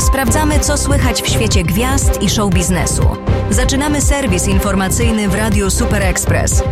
Sprawdzamy, co słychać w świecie gwiazd i show biznesu. Zaczynamy serwis informacyjny w Radiu Super Express.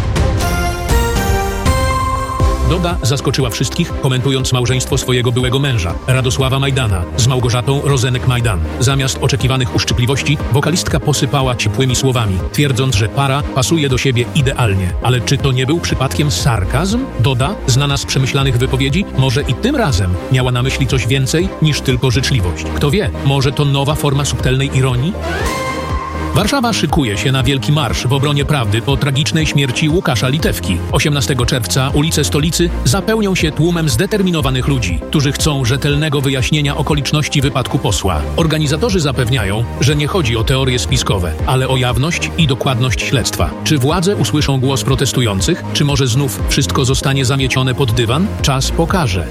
Doda zaskoczyła wszystkich, komentując małżeństwo swojego byłego męża, Radosława Majdana, z Małgorzatą Rozenek-Majdan. Zamiast oczekiwanych uszczypliwości, wokalistka posypała ciepłymi słowami, twierdząc, że para pasuje do siebie idealnie. Ale czy to nie był przypadkiem sarkazm? Doda, znana z przemyślanych wypowiedzi, może i tym razem miała na myśli coś więcej niż tylko życzliwość. Kto wie, może to nowa forma subtelnej ironii? Warszawa szykuje się na Wielki Marsz w obronie prawdy po tragicznej śmierci Łukasza Litewki. 18 czerwca ulice stolicy zapełnią się tłumem zdeterminowanych ludzi, którzy chcą rzetelnego wyjaśnienia okoliczności wypadku posła. Organizatorzy zapewniają, że nie chodzi o teorie spiskowe, ale o jawność i dokładność śledztwa. Czy władze usłyszą głos protestujących, czy może znów wszystko zostanie zamiecione pod dywan? Czas pokaże.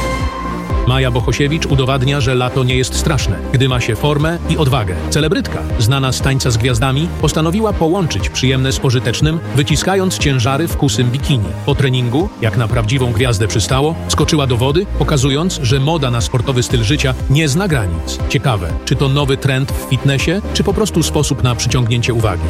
Maja Bohosiewicz udowadnia, że lato nie jest straszne, gdy ma się formę i odwagę. Celebrytka, znana z Tańca z Gwiazdami, postanowiła połączyć przyjemne z pożytecznym, wyciskając ciężary w kusym bikini. Po treningu, jak na prawdziwą gwiazdę przystało, skoczyła do wody, pokazując, że moda na sportowy styl życia nie zna granic. Ciekawe, czy to nowy trend w fitnessie, czy po prostu sposób na przyciągnięcie uwagi.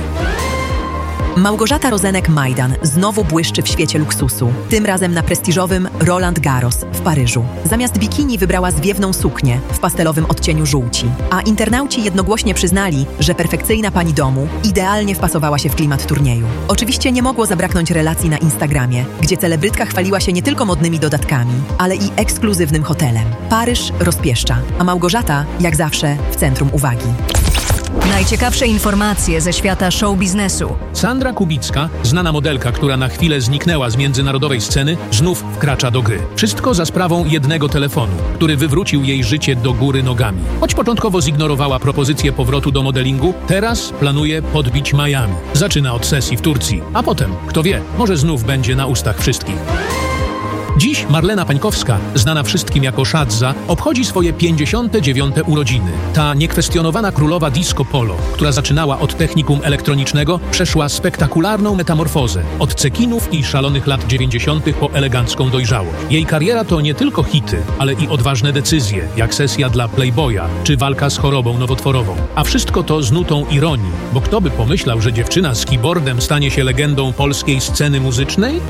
Małgorzata Rozenek-Majdan znowu błyszczy w świecie luksusu. Tym razem na prestiżowym Roland Garros w Paryżu. Zamiast bikini wybrała zwiewną suknię w pastelowym odcieniu żółci. A internauci jednogłośnie przyznali, że perfekcyjna pani domu idealnie wpasowała się w klimat turnieju. Oczywiście nie mogło zabraknąć relacji na Instagramie, gdzie celebrytka chwaliła się nie tylko modnymi dodatkami, ale i ekskluzywnym hotelem. Paryż rozpieszcza, a Małgorzata, jak zawsze, w centrum uwagi. Najciekawsze informacje ze świata show biznesu. Sandra Kubicka, znana modelka, która na chwilę zniknęła z międzynarodowej sceny, znów wkracza do gry. Wszystko za sprawą jednego telefonu, który wywrócił jej życie do góry nogami. Choć początkowo zignorowała propozycję powrotu do modelingu, teraz planuje podbić Miami. Zaczyna od sesji w Turcji, a potem, kto wie, może znów będzie na ustach wszystkich. Dziś Marlena Pańkowska, znana wszystkim jako Szadza, obchodzi swoje 59. urodziny. Ta niekwestionowana królowa disco polo, która zaczynała od technikum elektronicznego, przeszła spektakularną metamorfozę. Od cekinów i szalonych lat 90. po elegancką dojrzałość. Jej kariera to nie tylko hity, ale i odważne decyzje, jak sesja dla Playboya, czy walka z chorobą nowotworową. A wszystko to z nutą ironii, bo kto by pomyślał, że dziewczyna z keyboardem stanie się legendą polskiej sceny muzycznej?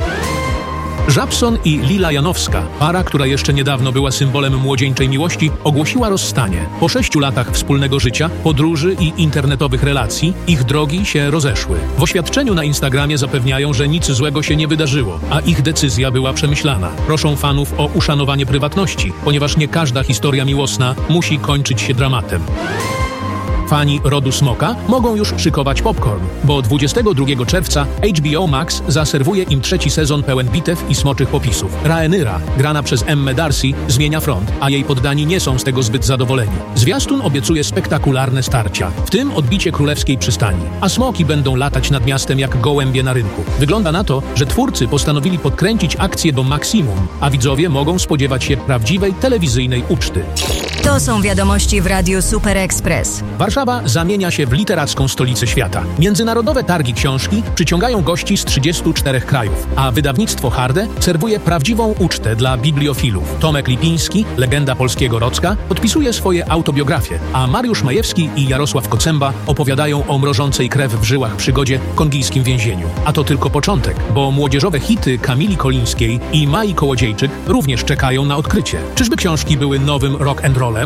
Żabson i Lila Janowska, para, która jeszcze niedawno była symbolem młodzieńczej miłości, ogłosiła rozstanie. Po 6 latach wspólnego życia, podróży i internetowych relacji, ich drogi się rozeszły. W oświadczeniu na Instagramie zapewniają, że nic złego się nie wydarzyło, a ich decyzja była przemyślana. Proszą fanów o uszanowanie prywatności, ponieważ nie każda historia miłosna musi kończyć się dramatem. Fani rodu Smoka mogą już szykować popcorn, bo 22 czerwca HBO Max zaserwuje im 3. sezon pełen bitew i smoczych popisów. Rhaenyra, grana przez Emmę Darcy, zmienia front, a jej poddani nie są z tego zbyt zadowoleni. Zwiastun obiecuje spektakularne starcia, w tym odbicie królewskiej przystani, a smoki będą latać nad miastem jak gołębie na rynku. Wygląda na to, że twórcy postanowili podkręcić akcję do maksimum, a widzowie mogą spodziewać się prawdziwej telewizyjnej uczty. To są wiadomości w Radiu Super Express. Warszawa zamienia się w literacką stolicę świata. Międzynarodowe targi książki przyciągają gości z 34 krajów, a wydawnictwo Harde serwuje prawdziwą ucztę dla bibliofilów. Tomek Lipiński, legenda polskiego Rocka, podpisuje swoje autobiografie, a Mariusz Majewski i Jarosław Kocemba opowiadają o mrożącej krew w żyłach przygodzie w kongijskim więzieniu. A to tylko początek, bo młodzieżowe hity Kamili Kolińskiej i Mai Kołodziejczyk również czekają na odkrycie. Czyżby książki były nowym rock and rollem?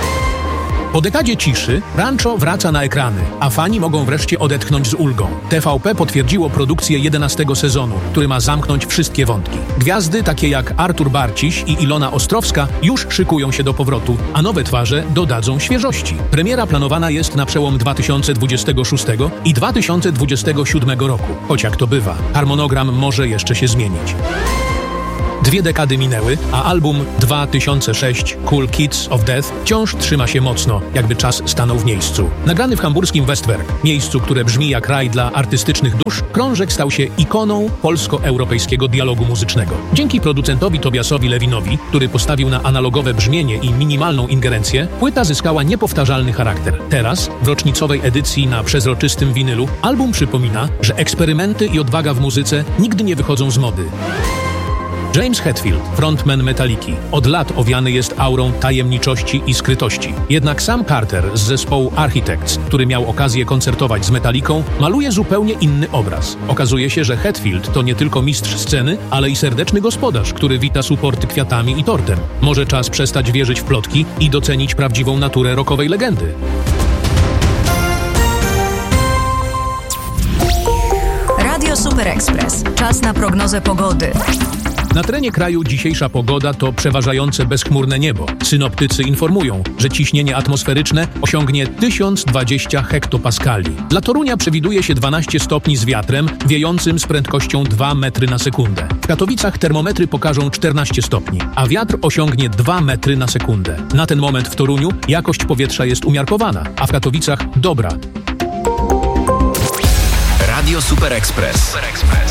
Po dekadzie ciszy Rancho wraca na ekrany, a fani mogą wreszcie odetchnąć z ulgą. TVP potwierdziło produkcję 11 sezonu, który ma zamknąć wszystkie wątki. Gwiazdy takie jak Artur Barciś i Ilona Ostrowska już szykują się do powrotu, a nowe twarze dodadzą świeżości. Premiera planowana jest na przełom 2026 i 2027 roku. Choć jak to bywa, harmonogram może jeszcze się zmienić. 2 dekady minęły, a album 2006 Cool Kids of Death wciąż trzyma się mocno, jakby czas stanął w miejscu. Nagrany w hamburskim Westwerk, miejscu, które brzmi jak raj dla artystycznych dusz, krążek stał się ikoną polsko-europejskiego dialogu muzycznego. Dzięki producentowi Tobiasowi Lewinowi, który postawił na analogowe brzmienie i minimalną ingerencję, płyta zyskała niepowtarzalny charakter. Teraz, w rocznicowej edycji na przezroczystym winylu, album przypomina, że eksperymenty i odwaga w muzyce nigdy nie wychodzą z mody. James Hetfield, frontman Metaliki, od lat owiany jest aurą tajemniczości i skrytości. Jednak Sam Carter z zespołu Architects, który miał okazję koncertować z Metaliką, maluje zupełnie inny obraz. Okazuje się, że Hetfield to nie tylko mistrz sceny, ale i serdeczny gospodarz, który wita suporty kwiatami i tortem. Może czas przestać wierzyć w plotki i docenić prawdziwą naturę rockowej legendy. Radio Super Express. Czas na prognozę pogody. Na terenie kraju dzisiejsza pogoda to przeważające bezchmurne niebo. Synoptycy informują, że ciśnienie atmosferyczne osiągnie 1020 hektopaskali. Dla Torunia przewiduje się 12 stopni z wiatrem wiejącym z prędkością 2 metry na sekundę. W Katowicach termometry pokażą 14 stopni, a wiatr osiągnie 2 metry na sekundę. Na ten moment w Toruniu jakość powietrza jest umiarkowana, a w Katowicach dobra. Radio Super Express.